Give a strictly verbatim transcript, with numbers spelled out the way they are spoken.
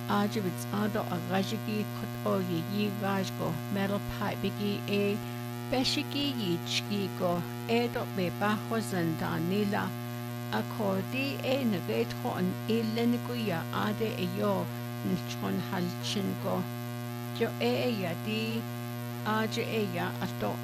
Ajibits ado a rajiki kot ogi yi rajko metal pipe gi e beshiki yi chki go edo be bajo zandanila akodi e nagetron ilenikuya ade e yo nchon halchingo jo e ya di aje e ya ato